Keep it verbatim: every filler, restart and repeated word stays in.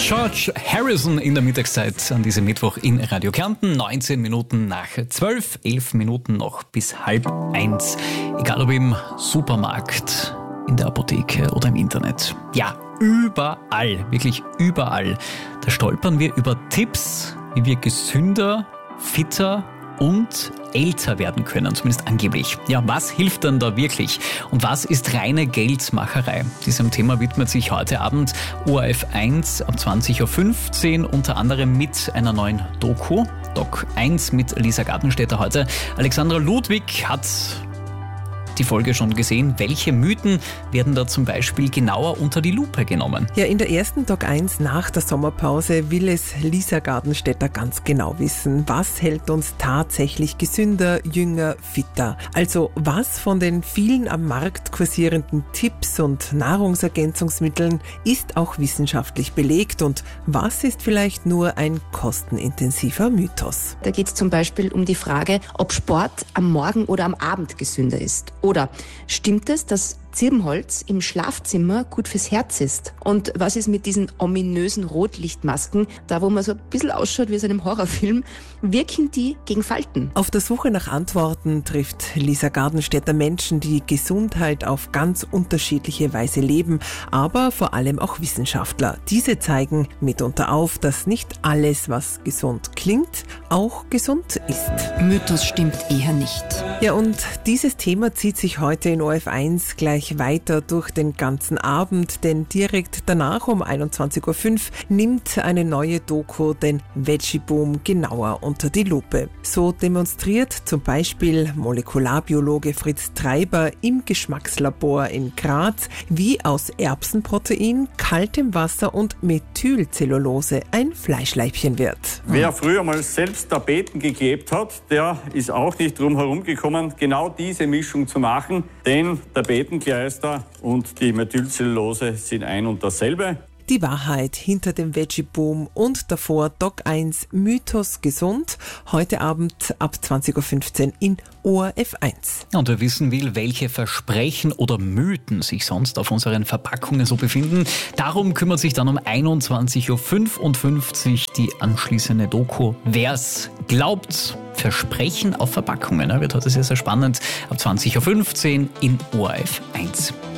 George Harrison in der Mittagszeit an diesem Mittwoch in Radio Kärnten. neunzehn Minuten nach zwölf, elf Minuten noch bis halb eins. Egal ob im Supermarkt, in der Apotheke oder im Internet. Ja, überall, wirklich überall. Da stolpern wir über Tipps, wie wir gesünder, fitter und älter werden können, zumindest angeblich. Ja, was hilft denn da wirklich? Und was ist reine Geldmacherei? Diesem Thema widmet sich heute Abend O R F eins ab zwanzig Uhr fünfzehn, unter anderem mit einer neuen Doku. Doc eins mit Lisa Gartenstädter heute. Alexandra Ludwig hat die Folge schon gesehen. Welche Mythen werden da zum Beispiel genauer unter die Lupe genommen? Ja, in der ersten Doc eins nach der Sommerpause will es Lisa Gartenstädter ganz genau wissen. Was hält uns tatsächlich gesünder, jünger, fitter? Also was von den vielen am Markt kursierenden Tipps und Nahrungsergänzungsmitteln ist auch wissenschaftlich belegt und was ist vielleicht nur ein kostenintensiver Mythos? Da geht es zum Beispiel um die Frage, ob Sport am Morgen oder am Abend gesünder ist. Oder stimmt es, dass Zirbenholz im Schlafzimmer gut fürs Herz ist? Und was ist mit diesen ominösen Rotlichtmasken, da wo man so ein bisschen ausschaut wie aus einem Horrorfilm, wirken die gegen Falten? Auf der Suche nach Antworten trifft Lisa Gartenstädter Menschen, die Gesundheit auf ganz unterschiedliche Weise leben, aber vor allem auch Wissenschaftler. Diese zeigen mitunter auf, dass nicht alles, was gesund klingt, auch gesund ist. Mythos stimmt eher nicht. Ja, und dieses Thema zieht sich heute in O R F eins gleich weiter durch den ganzen Abend, denn direkt danach um einundzwanzig Uhr fünf nimmt eine neue Doku den Veggie-Boom genauer unter die Lupe. So demonstriert zum Beispiel Molekularbiologe Fritz Treiber im Geschmackslabor in Graz, wie aus Erbsenprotein, kaltem Wasser und Methylcellulose ein Fleischleibchen wird. Wer früher mal selbst Tapeten geklebt hat, der ist auch nicht drum herum gekommen, genau diese Mischung zu machen, denn Tapetenkleister und die Methylcellulose sind ein und dasselbe. Die Wahrheit hinter dem Veggie-Boom und davor Doc eins Mythos gesund. Heute Abend ab zwanzig Uhr fünfzehn in O R F eins. Und wer wissen will, welche Versprechen oder Mythen sich sonst auf unseren Verpackungen so befinden, darum kümmert sich dann um einundzwanzig Uhr fünfundfünfzig die anschließende Doku. Wer's glaubt, Versprechen auf Verpackungen. Wird heute sehr, sehr spannend. Ab zwanzig Uhr fünfzehn in O R F eins.